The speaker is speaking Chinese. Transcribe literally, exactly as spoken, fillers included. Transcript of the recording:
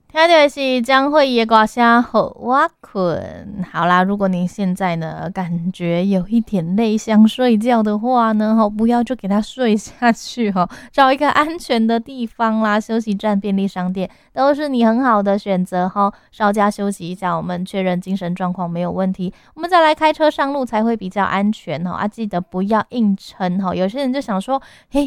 听的是江蕙的歌声好我困。好啦，如果您现在呢感觉有一点累想睡觉的话呢，不要就给他睡下去，找一个安全的地方啦，休息站、便利商店都是你很好的选择。稍加休息一下，我们确认精神状况没有问题，我们再来开车上路才会比较安全。啊，记得不要硬撑。有些人就想说，嘿，